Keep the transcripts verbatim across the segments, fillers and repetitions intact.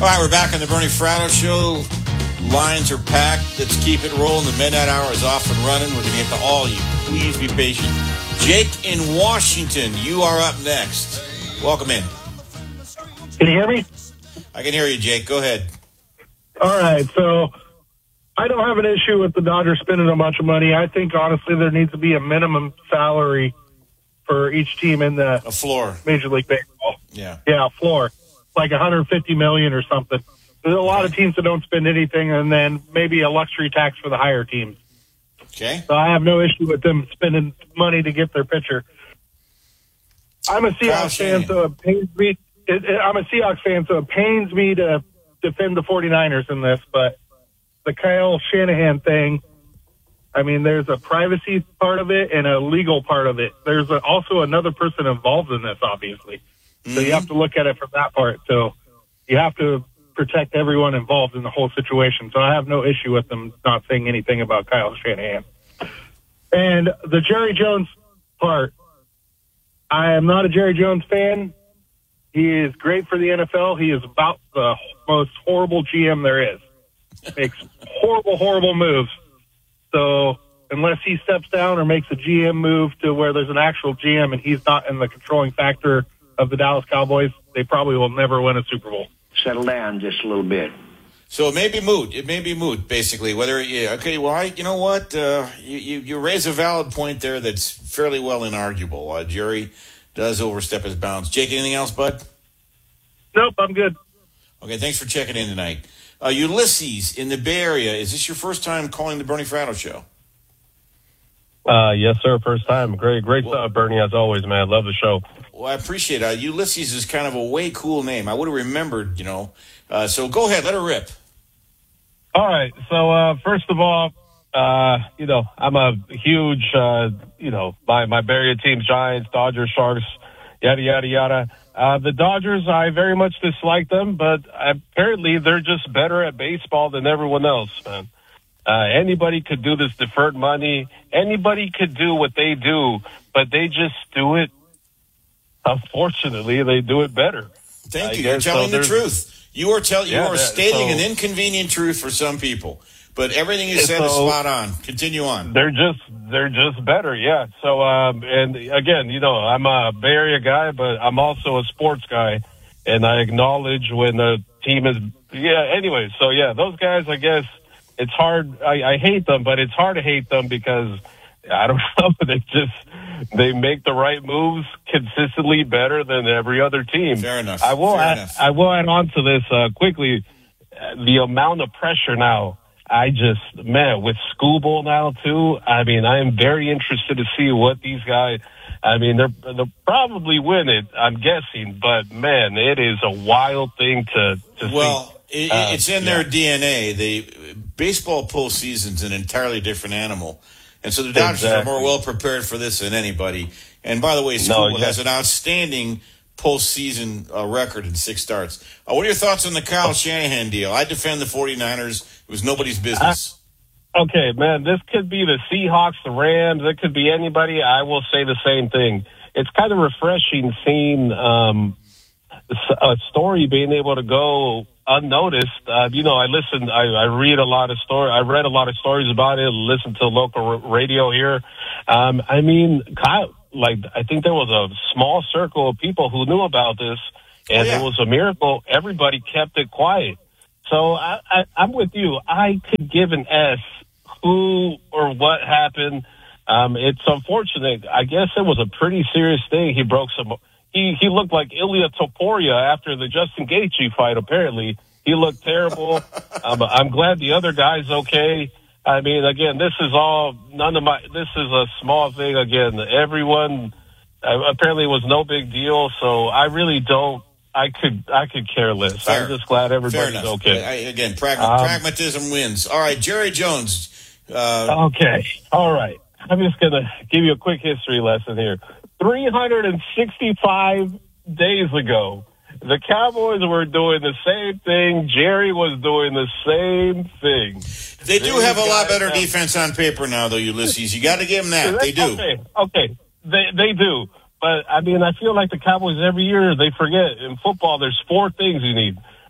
right, we're back on the Bernie Fratto Show. Lines are packed. Let's keep it rolling. The midnight hour is off and running. We're going to get to all you. Please be patient. Jake in Washington, you are up next. Welcome in. Can you hear me? I can hear you, Jake. Go ahead. All right, so I don't have an issue with the Dodgers spending a bunch of money. I think, honestly, there needs to be a minimum salary for each team in the a floor. Major League Baseball. Yeah. Yeah, a floor. Like one hundred fifty million dollars or something. There's a lot of teams that don't spend anything, and then maybe a luxury tax for the higher teams. Okay. So I have no issue with them spending money to get their pitcher. I'm a Seahawks fan, so it pains me. It, it, I'm a Seahawks fan, so it pains me to defend the 49ers in this, but the Kyle Shanahan thing, I mean, there's a privacy part of it and a legal part of it. There's a, also another person involved in this, obviously. Mm-hmm. So you have to look at it from that part. So you have to protect everyone involved in the whole situation. So I have no issue with them not saying anything about Kyle Shanahan. And the Jerry Jones part, I am not a Jerry Jones fan. He is great for the N F L. He is about the most horrible G M there is. Makes horrible, horrible moves. So unless he steps down or makes a G M move to where there's an actual G M and he's not in the controlling factor of the Dallas Cowboys, they probably will never win a Super Bowl. Settle down just a little bit. So it may be moot. It may be moot, basically. Whether yeah, okay, well, I, you know what? Uh, you, you you raise a valid point there that's fairly well inarguable. Uh, Jerry does overstep his bounds. Jake, anything else, bud? Nope, I'm good. Okay, thanks for checking in tonight. Uh, Ulysses in the Bay Area, is this your first time calling the Bernie Fratto Show? Uh, yes, sir. First time. Great, great well, stuff, Bernie, as always, man. Love the show. Well, I appreciate it. Uh, Ulysses is kind of a way cool name. I would have remembered, you know. Uh, so go ahead, let her rip. All right. So, uh, first of all, uh, you know, I'm a huge, uh, you know, my, my Bay Area teams, Giants, Dodgers, Sharks, yada, yada, yada. Uh, the Dodgers, I very much dislike them, but apparently they're just better at baseball than everyone else, man. Uh, anybody could do this deferred money. Anybody could do what they do, but they just do it. Unfortunately, they do it better. Thank you. You're telling so the truth. You are telling. Yeah, you are stating so, an inconvenient truth for some people, but everything you said so, is spot on. Continue on. They're just they're just better, yeah. So, um, and again, you know, I'm a Bay Area guy, but I'm also a sports guy, and I acknowledge when the team is. Yeah. Anyway, so yeah, those guys. I guess it's hard. I, I hate them, but it's hard to hate them because I don't know. They just. They make the right moves consistently better than every other team. Fair enough. I will Fair add, enough. I will add on to this uh, quickly. Uh, the amount of pressure now, I just, man, with Skubal now too, I mean, I am very interested to see what these guys, I mean, they're, they'll probably win it, I'm guessing, but man, it is a wild thing to, to well, see. It, uh, it's in yeah. their D N A. The baseball postseason's an entirely different animal. And so the Dodgers exactly. are more well prepared for this than anybody. And by the way, Skubal no, has an outstanding postseason uh, record in six starts. Uh, what are your thoughts on the Kyle Shanahan deal? I defend the 49ers. It was nobody's business. Uh, okay, man, this could be the Seahawks, the Rams. It could be anybody. I will say the same thing. It's kind of refreshing seeing um, a story being able to go unnoticed. Uh, you know, I listen, I, I read a lot of story. I read a lot of stories about it, listen to local r- radio here. Um, I mean, Kyle, like, I think there was a small circle of people who knew about this, and oh, yeah. it was a miracle. Everybody kept it quiet. So I, I, I'm with you. I could give an S who or what happened. Um, it's unfortunate. I guess it was a pretty serious thing. He broke some. He he looked like Ilya Topuria after the Justin Gaethje fight. Apparently, he looked terrible. um, I'm glad the other guy's okay. I mean, again, this is all none of my. This is a small thing. Again, everyone uh, apparently it was no big deal. So I really don't. I could I could care less. Fair. I'm just glad everybody's okay. I, again, pragma- um, pragmatism wins. All right, Jerry Jones. Uh, okay, all right. I'm just gonna give you a quick history lesson here. three hundred sixty-five days ago, the Cowboys were doing the same thing. Jerry was doing the same thing. They do have a lot better defense on paper now, though, Ulysses. You got to give them that. They do. Okay, okay. They they do. But, I mean, I feel like the Cowboys every year, they forget. In football, there's four things you need.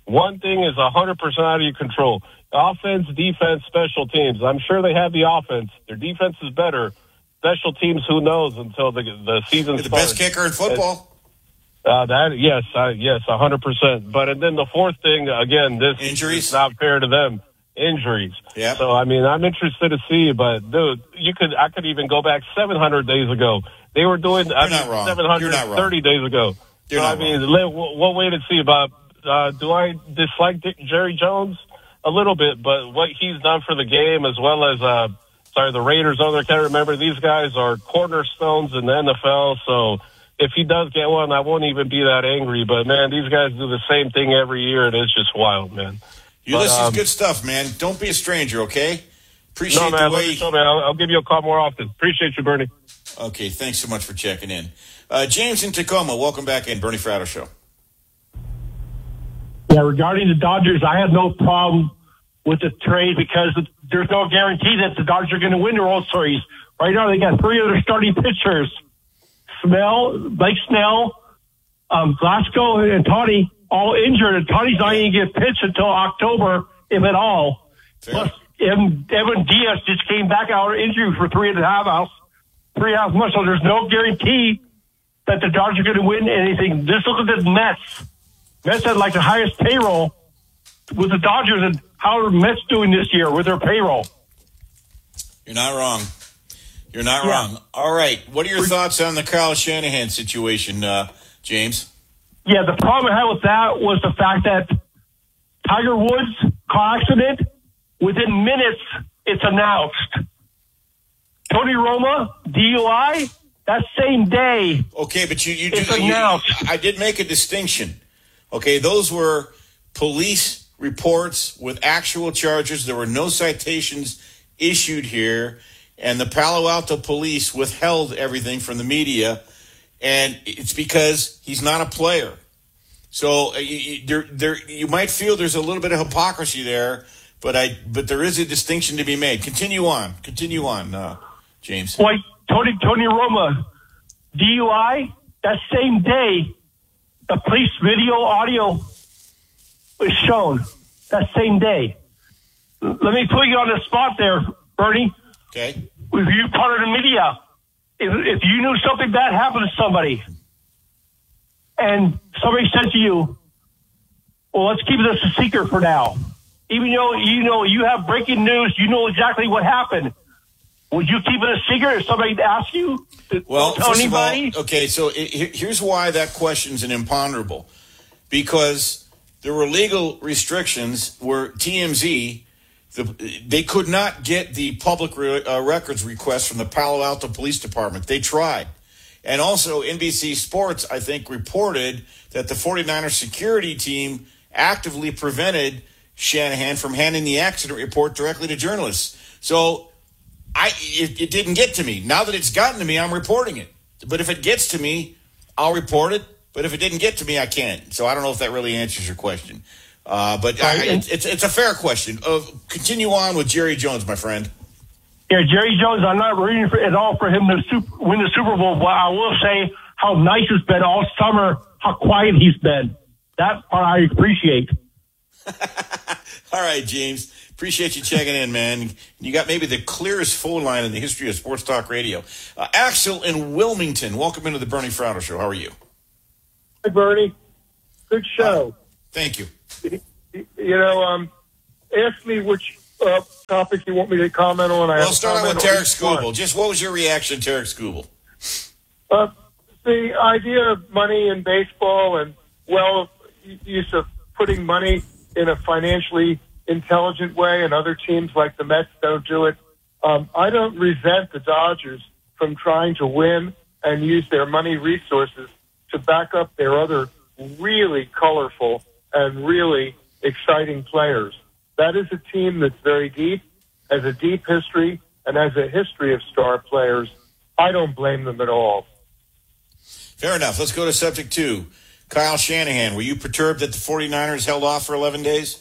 one thing is one hundred percent out of your control. Offense, defense, special teams. I'm sure they have the offense. Their defense is better. Special teams, who knows until the the season You're the starts. best kicker in football. Uh, that yes, uh, yes, one hundred percent. But and then the fourth thing, again, this Injuries? is not fair to them. Injuries. Yeah. So I mean, I'm interested to see, but dude, you could I could even go back seven hundred days ago. They were doing You're I not mean, wrong. seven hundred thirty days ago. You're so not I mean, wrong. let, we'll, we'll wait and see. But uh, do I dislike Dick, Jerry Jones a little bit? But what he's done for the game, as well as uh, sorry, the Raiders. Other I can't remember. These guys are cornerstones in the N F L. So if he does get one, I won't even be that angry. But man, these guys do the same thing every year, and it's just wild, man. Ulysses, um, good stuff, man. Don't be a stranger, okay? Appreciate no, man, the way. let me show, man. I'll, I'll give you a call more often. Appreciate you, Bernie. Okay, thanks so much for checking in. Uh, James in Tacoma, welcome back in. Bernie Fratto Show. Yeah, regarding the Dodgers, I have no problem with the trade because there's no guarantee that the Dodgers are going to win the World Series. Right now, they got three other starting pitchers: Snell, Blake Snell, um, Glasgow, and Toddy, all injured. And Toddy's not going to get pitched until October, if at all. Fair. Plus, Evan, Evan Diaz just came back out of injury for three and a half hours, three and a half months. So there's no guarantee that the Dodgers are going to win anything. Just look at the Mets. Mets had like the highest payroll with the Dodgers, and how are Mets doing this year with their payroll? You're not wrong. You're not Yeah. wrong. All right. What are your thoughts on the Kyle Shanahan situation, uh, James? Yeah, the problem I had with that was the fact that Tiger Woods car accident, within minutes, it's announced. Tony Roma, D U I, that same day. Okay, but you, you, It's do, you announced. I did make a distinction. Okay, those were police reports with actual charges. There were no citations issued here, and the Palo Alto police withheld everything from the media, and it's because he's not a player. So uh, you, you, there, there, you might feel there's a little bit of hypocrisy there, but I, but there is a distinction to be made. Continue on. Continue on, uh, James. Like Tony Tony Roma, D U I, that same day, the police video audio was shown that same day. Let me put you on the spot there, Bernie. Okay. If you part of the media, if, if you knew something bad happened to somebody, and somebody said to you, well, let's keep this a secret for now. Even though you know you have breaking news, you know exactly what happened. Would you keep it a secret if somebody asked you to Well, tell first anybody? of all, okay, so it, here's why that question's an imponderable. Because there were legal restrictions where T M Z, the, they could not get the public re, uh, records request from the Palo Alto Police Department. They tried. And also N B C Sports, I think, reported that the 49ers security team actively prevented Shanahan from handing the accident report directly to journalists. So I it, it didn't get to me. Now that it's gotten to me, I'm reporting it. But if it gets to me, I'll report it. But if it didn't get to me, I can't. So I don't know if that really answers your question. Uh, but I, it's, it's it's a fair question. Uh, continue on with Jerry Jones, my friend. Yeah, Jerry Jones, I'm not rooting for, at all for him to super, win the Super Bowl, but I will say how nice it's been all summer, how quiet he's been. That part I appreciate. All right, James. Appreciate you checking in, man. You got maybe the clearest phone line in the history of sports talk radio. Uh, Axel in Wilmington, welcome into the Bernie Fratto Show. How are you? Hi, Bernie. Good show. Uh, thank you. You know, um, ask me which uh, topic you want me to comment on. I Well, have start out with comment on Tarek each one. Skubal. Just what was your reaction to Tarek Skubal? Uh, the idea of money in baseball and, well, use of putting money in a financially intelligent way, and other teams like the Mets don't do it. Um, I don't resent the Dodgers from trying to win and use their money resources to back up their other really colorful and really exciting players. That is a team that's very deep, has a deep history, and has a history of star players. I don't blame them at all. Fair enough. Let's go to subject two. Kyle Shanahan, were you perturbed that the 49ers held off for eleven days?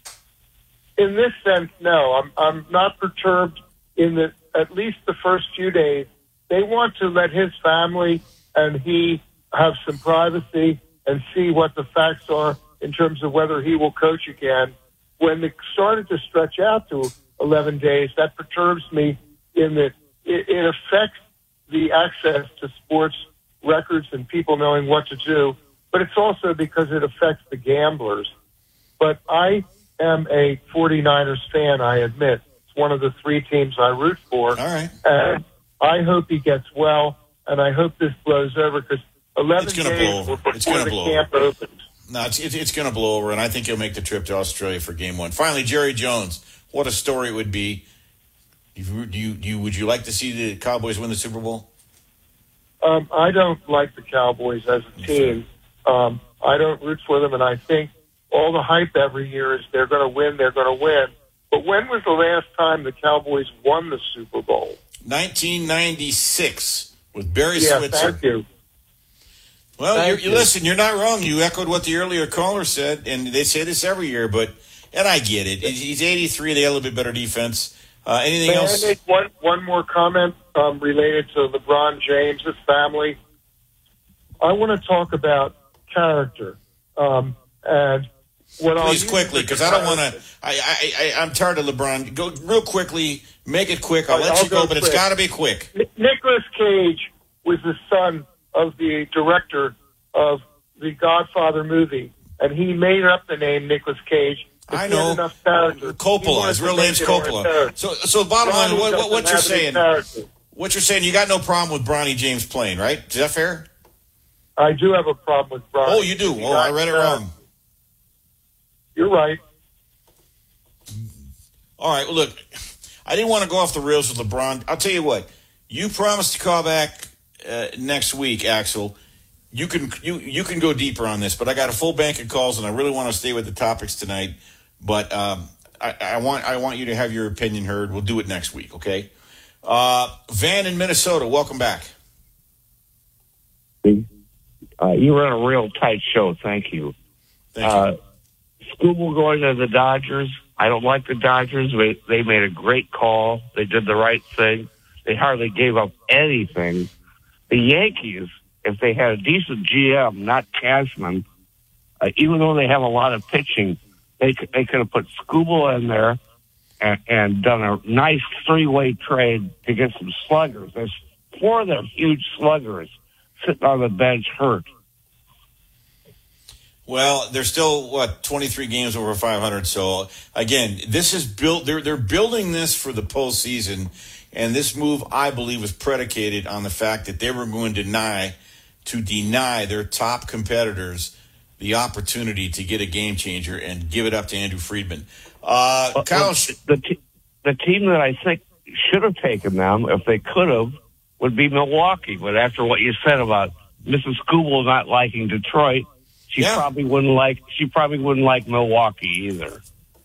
In this sense, no. I'm I'm not perturbed in that at least the first few days. They want to let his family and he have some privacy and see what the facts are in terms of whether he will coach again. When it started to stretch out to eleven days, that perturbs me in that it, it affects the access to sports records and people knowing what to do, but it's also because it affects the gamblers. But I am a 49ers fan, I admit. It's one of the three teams I root for. All right. And I hope he gets well, and I hope this blows over because eleven it's gonna days blow before it's gonna the blow camp over. opens. No, it's, it's, it's going to blow over, and I think he'll make the trip to Australia for game one. Finally, Jerry Jones. What a story it would be. Do you, do you, do you, would you like to see the Cowboys win the Super Bowl? Um, I don't like the Cowboys as a team. Um, I don't root for them, and I think all the hype every year is they're going to win, they're going to win. But when was the last time the Cowboys won the Super Bowl? nineteen ninety-six with Barry yeah, Switzer. Thank you. Well, you're, you listen, you're not wrong. You echoed what the earlier caller said, and they say this every year, but, and I get it. He's eighty-three. They have a little bit better defense. Uh, anything May else? I make one, one more comment um, related to LeBron James' family? I want to talk about character. Um, and what Please, I'll quickly, because I don't want to, I, I, I, I'm tired of LeBron. Go real quickly, make it quick. I'll let I'll you go, go but it's quick. got to be quick. Nicolas Cage was the son of the director of the Godfather movie, and he made up the name Nicolas Cage. I know. Enough character. Coppola. His real name's Coppola. So, so bottom line, what, what, what you're saying, what you're saying, you got no problem with Bronny James playing, right? Is that fair? I do have a problem with Bronny. Oh, you do? Oh, I read it wrong. You're right. All right, well, look, I didn't want to go off the rails with LeBron. I'll tell you what. You promised to call back uh, next week, Axel. You can you you can go deeper on this, but I got a full bank of calls, and I really want to stay with the topics tonight. But um, I, I want I want you to have your opinion heard. We'll do it next week, okay? Uh, Van in Minnesota, welcome back. Uh, you run a real tight show. Thank you. Thank uh, you. Skubal going to the Dodgers. I don't like the Dodgers. They, they made a great call. They did the right thing. They hardly gave up anything. The Yankees, if they had a decent G M, not Cashman, uh, even though they have a lot of pitching, they they could have put Skubal in there and, and done a nice three-way trade to get some sluggers. There's four of them huge sluggers sitting on the bench hurt. Well, they're still what twenty-three games over five hundred. So again, this is built. They're they're building this for the postseason, and this move, I believe, was predicated on the fact that they were going to deny to deny their top competitors the opportunity to get a game changer and give it up to Andrew Friedman. Uh, well, Kyle, the t- the team that I think should have taken them, if they could have, would be Milwaukee. But after what you said about Missus Skubal not liking Detroit, she yeah. probably wouldn't like. She probably wouldn't like Milwaukee either.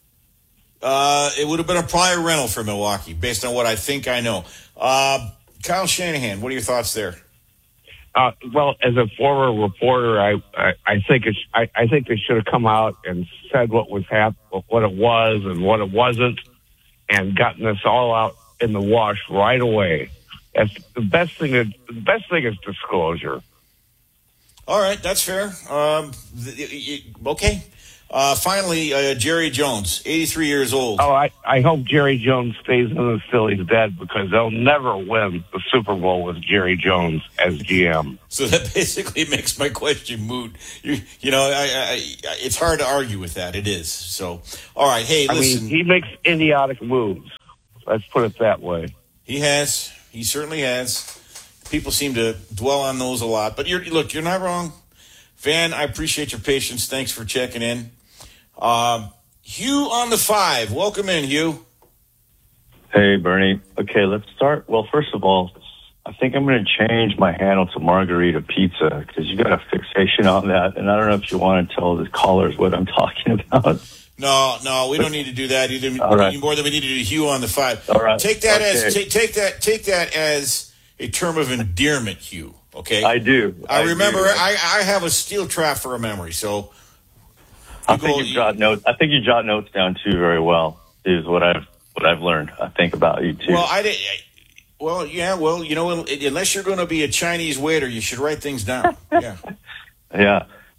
Uh, it would have been a prior rental for Milwaukee, based on what I think I know. Uh, Kyle Shanahan, what are your thoughts there? Uh, well, as a former reporter, I I, I think it's I, I think they should have come out and said what was hap- what it was and what it wasn't, and gotten this all out in the wash right away. That's the best thing. Is, the best thing is disclosure. All right, that's fair. Um, okay. Uh, finally, uh, Jerry Jones, eighty-three years old. Oh, I, I hope Jerry Jones stays in the Phillies dead because they'll never win the Super Bowl with Jerry Jones as G M. So that basically makes my question moot. You, you know, I, I, it's hard to argue with that. It is. So, all right. Hey, listen. I mean, he makes idiotic moves. Let's put it that way. He has. He certainly has. People seem to dwell on those a lot. But you're, look, you're not wrong. Van, I appreciate your patience. Thanks for checking in. Um, Hugh on the five. Welcome in, Hugh. Hey, Bernie. Okay, let's start. Well, first of all, I think I'm going to change my handle to Margarita Pizza because you got a fixation on that. And I don't know if you want to tell the callers what I'm talking about. No, no, we don't need to do that either. All right. More than we need to do Hugh on the five. All right. Take that okay. as take, take that take that as a term of endearment, Hugh. Okay. I do. I, I remember. do. I, I have a steel trap for a memory, so. I think you jot notes. I think you jot notes down too very well. Is what I've what I've learned. I think about you too. Well, I did. Well, yeah. Well, you know, unless you're going to be a Chinese waiter, you should write things down. Yeah. Yeah.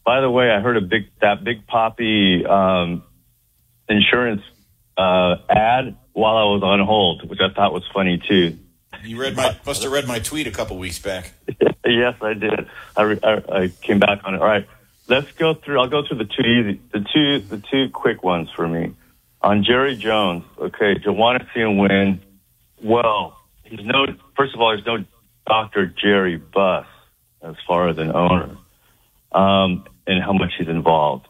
by the way, I heard a big that Big Papi um, insurance uh, ad while I was on hold, which I thought was funny too. You read my must have read my tweet a couple weeks back. Yes, I did. I, re, I, I came back on it. All right, let's go through. I'll go through the two easy, the two, the two quick ones for me. On Jerry Jones, okay, do you want to see him win? Well, he's no. First of all, there's no Doctor Jerry Buss as far as an owner, um, and how much he's involved.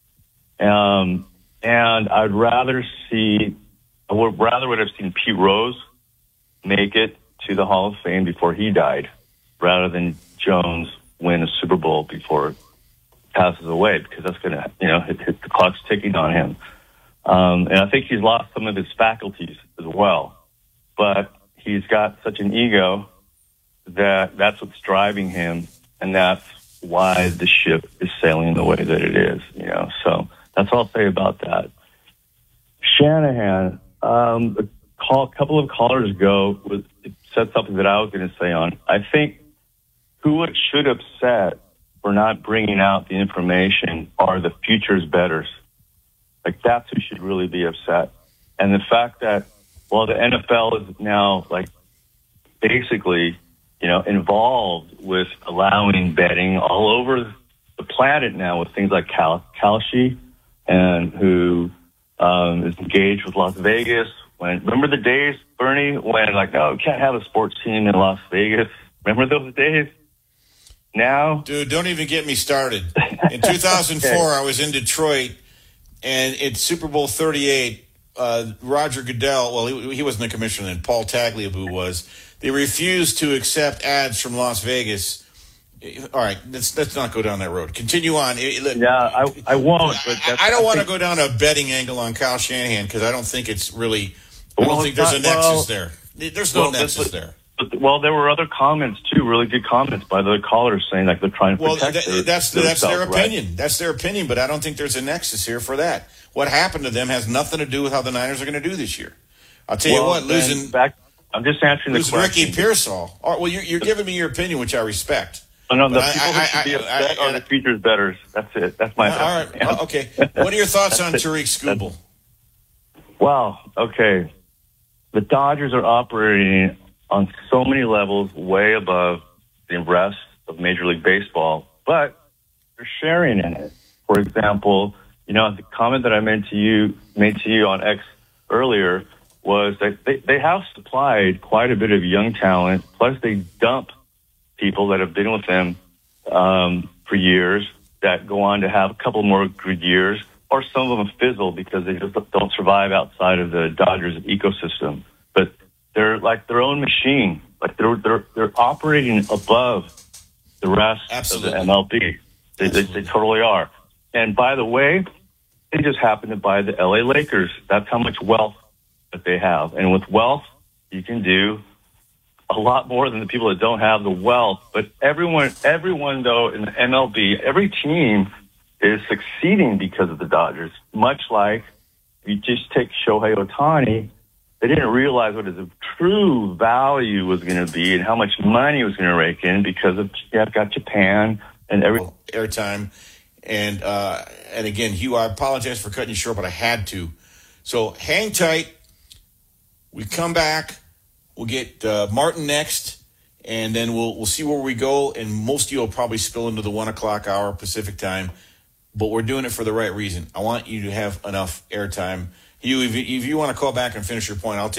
Um, and I'd rather see. I would rather would have seen Pete Rose make it to the Hall of Fame before he died, rather than Jones win a Super Bowl before it passes away, because that's going to, you know, hit, hit the clock's ticking on him. Um, and I think he's lost some of his faculties as well. But he's got such an ego that that's what's driving him, and that's why the ship is sailing the way that it is, you know. So that's all I'll say about that. Shanahan, um, a, call, a couple of callers ago was, said something that I was going to say on. I think who it should upset for not bringing out the information are the futures bettors. Like, that's who should really be upset. And the fact that, well, the N F L is now, like, basically, you know, involved with allowing betting all over the planet now with things like Kal- Kalshi, and who um, is engaged with Las Vegas. When remember the days, Bernie, when, like, no, we can't have a sports team in Las Vegas? Remember those days? Now? Dude, don't even get me started. In two thousand four, okay. I was in Detroit, and it's Super Bowl thirty-eight. Uh, Roger Goodell, well, he, he wasn't the commissioner then, Paul Tagliabue was. They refused to accept ads from Las Vegas. All right, let's let's not go down that road. Continue on. Yeah, I, I won't. But I, I don't want to go down a betting angle on Kyle Shanahan because I don't think it's really. I don't well, think there's not, a nexus well, there. There's no well, nexus there. But, well, there were other comments too, really good comments by the callers saying like they're trying to protect. Well, th- their, that's their that's self, their opinion. Right? That's their opinion. But I don't think there's a nexus here for that. What happened to them has nothing to do with how the Niners are going to do this year. I'll tell well, you what, losing back. I'm just answering the losing question. Ricky Pearsall. All right, well, you're, you're giving me your opinion, which I respect. Oh, no, the people I, who should be upset are the futures bettors. That's it. That's my. All right. Well, okay. What are your thoughts on Tariq Skubal? Well, okay. The Dodgers are operating on so many levels way above the rest of Major League Baseball, but they're sharing in it. For example, you know, the comment that I made to you made to you on X earlier was that they, they have supplied quite a bit of young talent, plus they dump people that have been with them um, for years that go on to have a couple more good years, or some of them fizzle because they just don't survive outside of the Dodgers ecosystem. But they're like their own machine. Like they're they're they're operating above the rest Absolutely. Of the M L B. They, they they totally are. And by the way, they just happen to buy the L A Lakers. That's how much wealth that they have. And with wealth, you can do a lot more than the people that don't have the wealth. But everyone, everyone though in the M L B, every team is succeeding because of the Dodgers. Much like if you just take Shohei Ohtani, they didn't realize what his true value was going to be and how much money was going to rake in because of yeah, I've got Japan and every airtime. And uh, and again, Hugh, I apologize for cutting you short, but I had to. So hang tight. We come back. We'll get uh, Martin next, and then we'll we'll see where we go. And most of you will probably spill into the one o'clock hour Pacific time, but we're doing it for the right reason. I want you to have enough airtime. Hugh, if you, if you want to call back and finish your point, I'll take